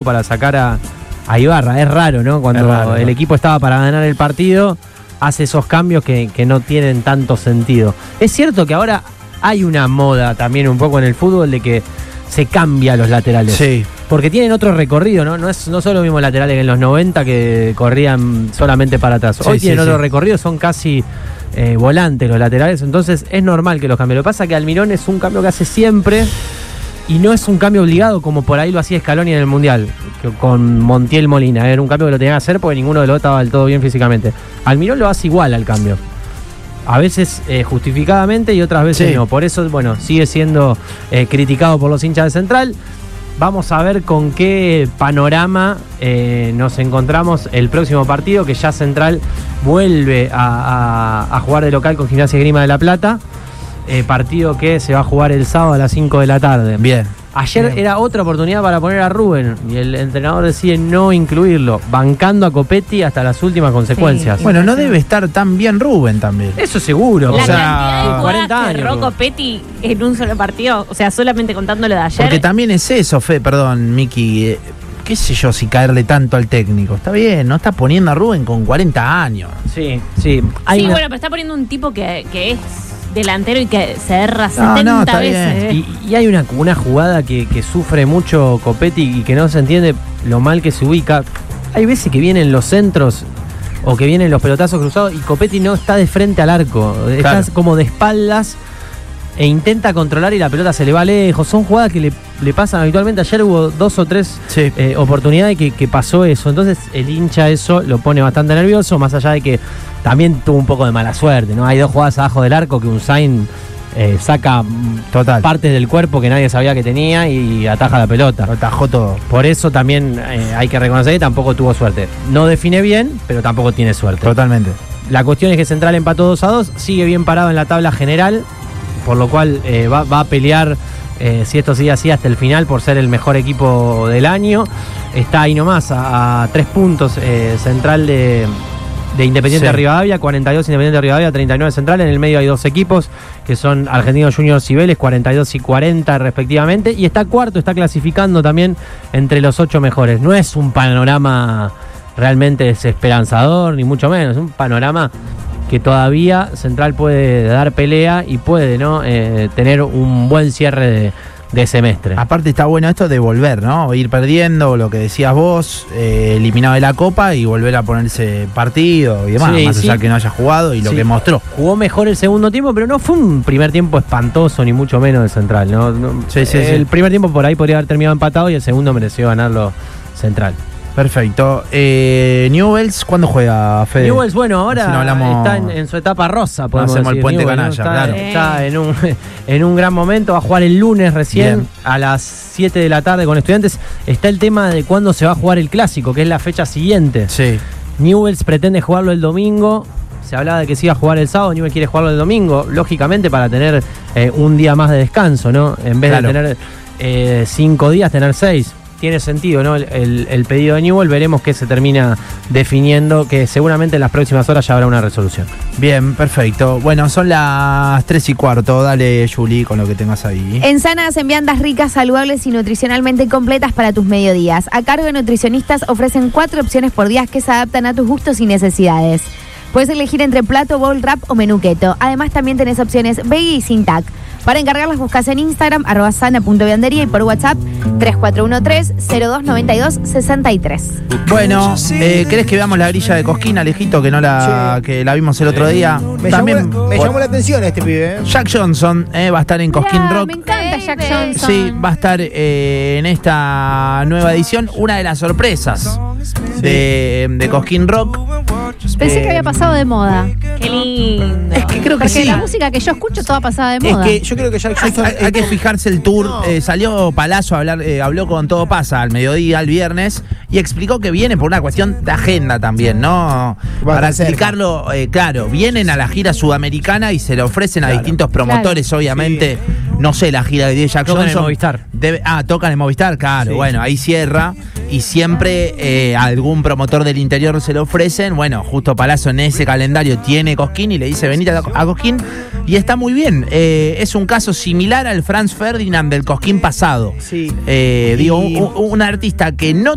para sacar a Ibarra. Es raro, ¿no? Cuando el equipo estaba para ganar el partido, hace esos cambios que no tienen tanto sentido. Es cierto que ahora hay una moda también un poco en el fútbol de que se cambia los laterales. Sí. Porque tienen otro recorrido, ¿no? No son los mismos laterales que en los 90 que corrían solamente para atrás. Hoy tienen otro recorrido, son casi volantes los laterales, entonces es normal que los cambie. Lo que pasa es que Almirón es un cambio que hace siempre y no es un cambio obligado como por ahí lo hacía Scaloni en el Mundial, con Montiel Molina. Era un cambio que lo tenía que hacer porque ninguno de los dos estaba del todo bien físicamente. Almirón lo hace igual al cambio. A veces justificadamente y otras veces no. Por eso, bueno, sigue siendo criticado por los hinchas de Central. Vamos a ver con qué panorama nos encontramos el próximo partido, que ya Central vuelve a jugar de local con Gimnasia y Esgrima de La Plata. Partido que se va a jugar el sábado a las 5 de la tarde. Bien. Ayer era otra oportunidad para poner a Rubén y el entrenador decide no incluirlo, bancando a Copetti hasta las últimas consecuencias. Bueno, no debe estar tan bien Rubén también. Eso seguro. La o sea, cantidad de 40 años. cerró Copetti en un solo partido, o sea, solamente contando lo de ayer. Porque también es eso, perdón, Miki, qué sé yo si caerle tanto al técnico. Está bien, no está poniendo a Rubén con 40 años. Sí. Bueno, pero está poniendo un tipo que es delantero y que se erra 70 veces. Y hay una jugada que sufre mucho Copetti y que no se entiende lo mal que se ubica. Hay veces que vienen los centros o que vienen los pelotazos cruzados y Copetti no está de frente al arco. Está como de espaldas e intenta controlar y la pelota se le va lejos. Son jugadas que le pasan habitualmente. Ayer hubo 2 o 3 oportunidades que pasó eso. Entonces el hincha eso lo pone bastante nervioso, más allá de que también tuvo un poco de mala suerte, ¿no? Hay 2 jugadas abajo del arco que Unzain saca partes del cuerpo que nadie sabía que tenía y ataja la pelota. Lo atajó todo. Por eso también hay que reconocer que tampoco tuvo suerte. No define bien, pero tampoco tiene suerte. Totalmente. La cuestión es que Central empató 2-2, sigue bien parado en la tabla general, por lo cual va a pelear, si esto sigue así, hasta el final por ser el mejor equipo del año. Está ahí nomás, a 3 puntos Central de Independiente de Rivadavia, 42 Independiente de Rivadavia, 39 Central. En el medio hay 2 equipos que son Argentinos Juniors y Vélez, 42 y 40 respectivamente. Y está cuarto, está clasificando también entre los 8 mejores. No es un panorama realmente desesperanzador, ni mucho menos. Es un panorama que todavía Central puede dar pelea y puede, ¿no? Tener un buen cierre de semestre. Aparte está bueno esto de volver, ¿no? Ir perdiendo, lo que decías vos, eliminado de la Copa y volver a ponerse partido y demás, más allá que no haya jugado y lo que mostró. Jugó mejor el segundo tiempo, pero no fue un primer tiempo espantoso, ni mucho menos de Central, ¿no? El primer tiempo por ahí podría haber terminado empatado y el segundo mereció ganarlo Central. Perfecto. Newell's, ¿cuándo juega, Fede? Newell's, bueno, ahora si no hablamos, está en su etapa rosa, podemos hacemos decir. el puente Newell's, canalla, ¿no? claro. Está en un gran momento, va a jugar el lunes recién a las 7 de la tarde con Estudiantes. Está el tema de cuándo se va a jugar el Clásico, que es la fecha siguiente. Sí. Newell's pretende jugarlo el domingo. Se hablaba de que se iba a jugar el sábado, Newell's quiere jugarlo el domingo, lógicamente para tener un día más de descanso, ¿no? En vez de tener 5 días, tener 6. Tiene sentido, ¿no? El pedido de Newell's, veremos qué se termina definiendo, que seguramente en las próximas horas ya habrá una resolución. Bien, perfecto. Bueno, son las 3:15. Dale, Juli, con lo que tengas ahí. En Sana hacen viandas ricas, saludables y nutricionalmente completas para tus mediodías. A cargo de nutricionistas ofrecen 4 opciones por día que se adaptan a tus gustos y necesidades. Puedes elegir entre plato, bowl, wrap o menú keto. Además también tenés opciones veggie y sin TAC. Para encargarlas buscas en Instagram @sana.viandería y por WhatsApp 3413-0292-63. Bueno, ¿querés que veamos la grilla de Cosquín, Alejito, que que la vimos el otro día? Me llamó la atención este pibe. Jack Johnson va a estar en Cosquín Rock. Me encanta Jack Johnson. Sí, va a estar en esta nueva edición. Una de las sorpresas de Cosquín Rock. Pensé que había pasado de moda. Qué lindo. Es que creo que Porque sí. la música que yo escucho toda pasada de moda. Es que yo creo que Jack Johnson Hay que fijarse el tour. Salió Palazzo a hablar, habló con Todo Pasa al mediodía, el viernes, y explicó que viene por una cuestión de agenda también, ¿no? Para explicarlo, claro, vienen a la gira sudamericana y se le ofrecen a distintos promotores, obviamente. No sé, la gira de Jack Tocan Johnson. en Movistar. Tocan en Movistar, claro. Bueno, ahí cierra. Y siempre algún promotor del interior se lo ofrecen. Bueno, justo Palazzo en ese calendario tiene Cosquín y le dice venite a Cosquín. Y está muy bien. Es un caso similar al Franz Ferdinand del Cosquín pasado. Sí. Digo, un artista que no